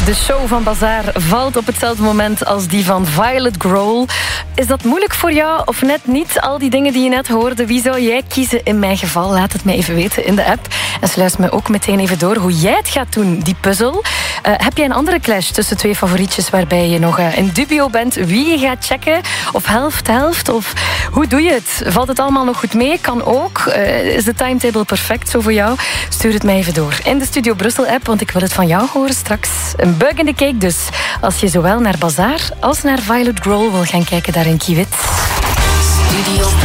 De show van Bazaar valt op hetzelfde moment als die van Violet Grohl. Is dat moeilijk voor jou of net niet? Al die dingen die je net hoorde, wie zou jij kiezen in mijn geval? Laat het mij even weten in de app. En sluis me ook meteen even door hoe jij het gaat doen, die puzzel. Heb jij een andere clash tussen twee favorietjes waarbij je nog in dubio bent wie je gaat checken? Of helft? Of hoe doe je het? Valt het allemaal nog goed mee? Kan ook. Is de timetable perfect zo voor jou? Stuur het mij even door in de Studio Brussel-app, want ik wil het van jou horen straks. Een bug in de cake dus. Als je zowel naar Bazaar als naar Violet Grohl wil gaan kijken daar in Kiewit. Studio